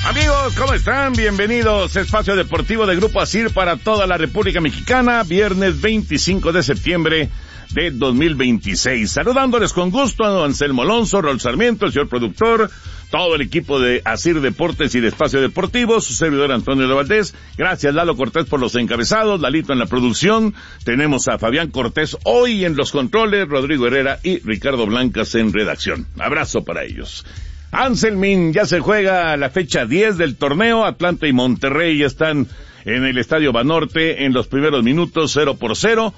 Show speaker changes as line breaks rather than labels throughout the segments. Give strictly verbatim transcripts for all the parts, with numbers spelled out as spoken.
Amigos, ¿cómo están? Bienvenidos a Espacio Deportivo de Grupo Asir para toda la República Mexicana, viernes veinticinco de septiembre de dos mil veintiséis. Saludándoles con gusto a Anselmo Alonso, Raúl Sarmiento, el señor productor, todo el equipo de Asir Deportes y de Espacio Deportivo, su servidor Antonio de Valdés. Gracias, Lalo Cortés, por los encabezados, Lalito en la producción. Tenemos a Fabián Cortés hoy en los controles, Rodrigo Herrera y Ricardo Blancas en redacción. Abrazo para ellos. Anselmín, ya se juega la fecha diez del torneo. Atlanta y Monterrey ya están en el Estadio Banorte en los primeros minutos, cero por cero.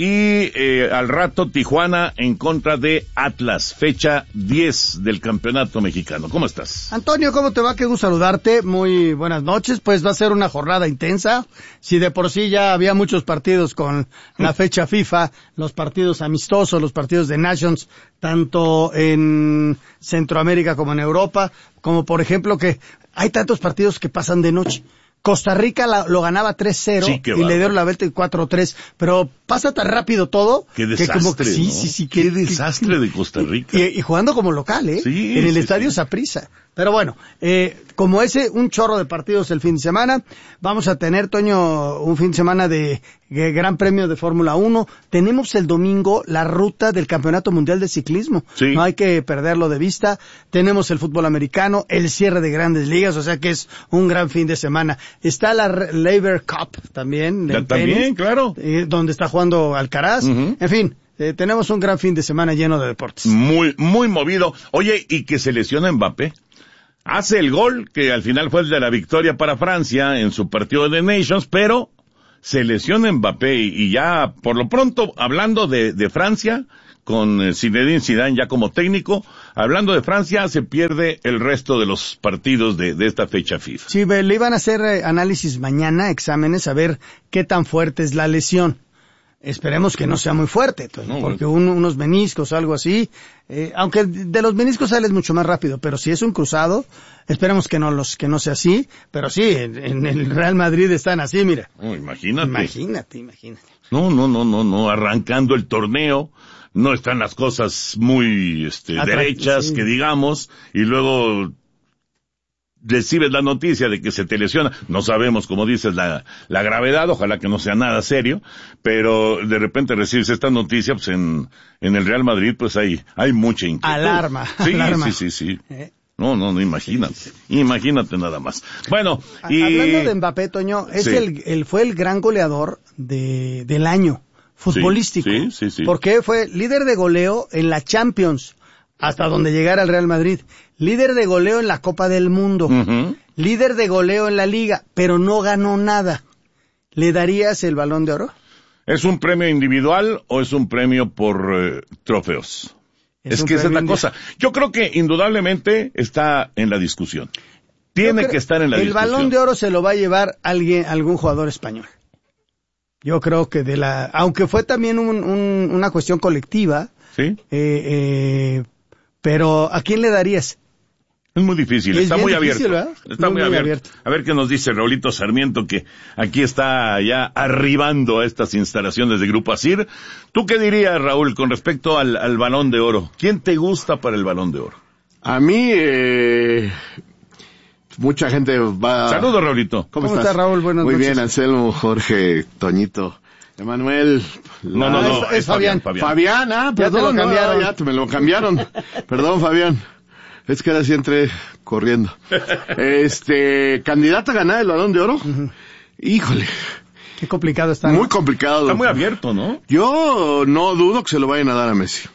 Y eh, al rato Tijuana en contra de Atlas, fecha diez del campeonato mexicano. ¿Cómo estás?
Antonio, ¿cómo te va? Qué gusto saludarte. Muy buenas noches. Pues va a ser una jornada intensa. Si de por sí ya había muchos partidos con la fecha FIFA, los partidos amistosos, los partidos de Nations, tanto en Centroamérica como en Europa, como por ejemplo que hay tantos partidos que pasan de noche. Costa Rica la, lo ganaba tres cero sí, y bárbaro. Le dieron la vuelta cuatro tres, pero pasa tan rápido todo.
Qué desastre,
que como que, sí,
¿no?
sí, sí,
Qué
que,
desastre
que,
de Costa Rica.
Y, y jugando como local, ¿eh?
Sí,
en el
sí,
estadio
sí.
Saprissa. Pero bueno, eh, como ese, un chorro de partidos el fin de semana, vamos a tener, Toño, un fin de semana de, de Gran Premio de Fórmula uno. Tenemos el domingo la ruta del Campeonato Mundial de Ciclismo.
Sí.
No hay que perderlo de vista. Tenemos el fútbol americano, el cierre de grandes ligas, o sea que es un gran fin de semana. Está la Labor Cup también.
Ya, también,
tenis,
claro.
Eh, donde está jugando Alcaraz. Uh-huh. En fin. Eh, tenemos un gran fin de semana lleno de deportes.
Muy, muy movido. Oye, y que se lesiona Mbappé. Hace el gol, que al final fue el de la victoria para Francia en su partido de Nations, pero se lesiona Mbappé y, y ya, por lo pronto, hablando de, de Francia, con Zinedine Zidane ya como técnico, hablando de Francia, se pierde el resto de los partidos de, de esta fecha FIFA.
Sí, le iban a hacer eh, análisis mañana, exámenes, a ver qué tan fuerte es la lesión. Esperemos que no sea muy fuerte, no, porque un, unos meniscos o algo así, eh, aunque de los meniscos sales mucho más rápido, pero si es un cruzado, esperemos que no los que no sea así, pero sí, en, en el Real Madrid están así, mira.
No, imagínate.
Imagínate, imagínate.
No, no, no, no, no, arrancando el torneo, no están las cosas muy este, Atra- derechas, sí. que digamos, y luego recibes la noticia de que se te lesiona, no sabemos, como dices, la, la gravedad, ojalá que no sea nada serio, pero de repente recibes esta noticia, pues en, en el Real Madrid, pues hay, hay mucha inquietud.
Alarma.
Sí,
alarma.
sí, sí, sí. ¿Eh? No, no, no, imagínate, sí, sí. imagínate nada más. Bueno, y...
Hablando de Mbappé, Toño, es sí. el, el, fue el gran goleador de, del año futbolístico.
Sí, sí, sí, sí.
Porque fue líder de goleo en la Champions, hasta donde llegara el Real Madrid. Líder de goleo en la Copa del Mundo. Uh-huh. Líder de goleo en la Liga, pero no ganó nada. ¿Le darías el Balón de Oro?
¿Es un premio individual o es un premio por eh, trofeos? Es, es que esa es la cosa. Yo creo que indudablemente está en la discusión. Tiene creo, que estar en la
el
discusión.
El Balón de Oro se lo va a llevar alguien, algún jugador español. Yo creo que de la, aunque fue también un, un, una cuestión colectiva.
Sí.
Eh, eh, pero ¿a quién le darías?
Es muy difícil,
es
está muy
difícil,
abierto.
¿verdad?
Está muy, muy abierto. abierto. A ver qué nos dice Raulito Sarmiento, que aquí está ya arribando a estas instalaciones de Grupo Asir. ¿Tú qué dirías, Raúl, con respecto al, al Balón de Oro? ¿Quién te gusta para el Balón de Oro?
A mí, eh, mucha gente va...
Saludos, Raulito.
¿Cómo, ¿Cómo estás? Está, Raúl? Buenas
muy
noches.
Muy bien, Anselmo, Jorge, Toñito. Emanuel.
No, no, no,
es, es Fabián.
Fabián, Fabián ah, perdón,
ya te lo cambiaron.
No, ya te me lo cambiaron. Perdón, Fabián. Es que ahora sí entré corriendo. Este, candidato a ganar el Balón de Oro. Uh-huh. Híjole.
Qué complicado está.
Muy
¿no?
complicado.
Está muy abierto, ¿no?
Yo no dudo que se lo vayan a dar a Messi.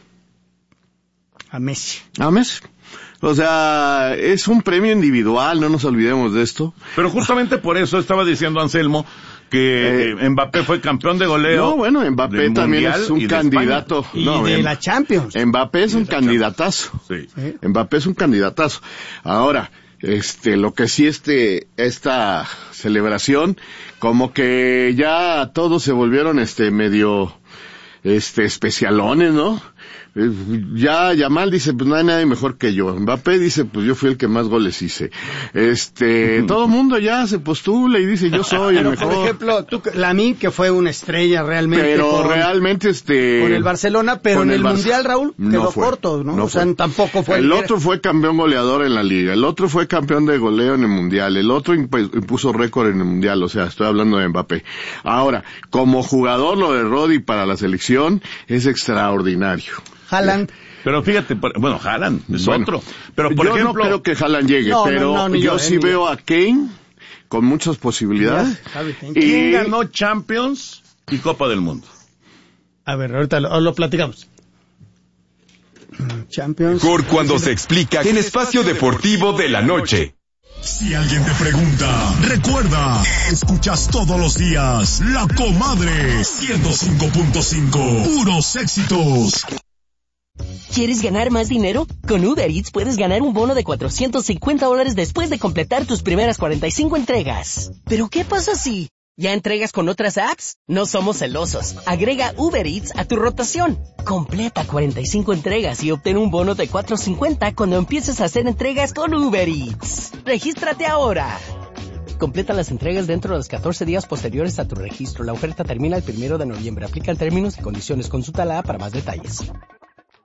A Messi.
A Messi. O sea, es un premio individual, no nos olvidemos de esto.
Pero justamente por eso estaba diciendo Anselmo que eh, Mbappé fue campeón de goleo.
No, bueno, Mbappé también es un candidato.
Y
no,
de
en,
la Champions.
Mbappé es un candidatazo.
Sí.
¿Eh? Mbappé es un candidatazo. Ahora, este, lo que sí este, esta celebración, como que ya todos se volvieron este medio, este, especialones, ¿no? Eh, ya Yamal dice, pues no hay nadie mejor que yo. Mbappé dice, pues yo fui el que más goles hice. Este, todo el mundo ya se postula y dice, yo soy el
Pero,
mejor.
por ejemplo, tú, Lamine, que fue una estrella realmente.
Pero
con,
realmente, este...
con el Barcelona, pero en el, el Mundial, Raúl, quedó
no fue,
corto, ¿no?
no
o sea,
fue.
tampoco fue.
El, el otro fue campeón goleador en la Liga, el otro fue campeón de goleo en el Mundial, el otro impuso récord en el Mundial, o sea, estoy hablando de Mbappé. Ahora, como jugador, lo de Rodri para la selección es extraordinario.
Haaland.
Pero fíjate, bueno, Haaland es
bueno,
otro. Pero por
yo
ejemplo,
no creo que Haaland llegue,
no,
pero
no, no,
yo,
yo
sí
eh,
veo a Kane con muchas posibilidades.
Y...
¿Quién ganó Champions y Copa del Mundo?
A ver, ahorita lo, lo platicamos. Champions.
Mejor cuando se explica en Espacio Deportivo de la Noche.
Si alguien te pregunta, recuerda, escuchas todos los días La Comadre ciento cinco punto cinco, puros éxitos.
¿Quieres ganar más dinero? Con Uber Eats puedes ganar un bono de cuatrocientos cincuenta dólares después de completar tus primeras cuarenta y cinco entregas. ¿Pero qué pasa si ya entregas con otras apps? No somos celosos. Agrega Uber Eats a tu rotación. Completa cuarenta y cinco entregas y obtén un bono de cuatrocientos cincuenta cuando empieces a hacer entregas con Uber Eats. ¡Regístrate ahora! Completa las entregas dentro de los catorce días posteriores a tu registro. La oferta termina el primero de noviembre. Aplican términos y condiciones. Consulta la app para más detalles.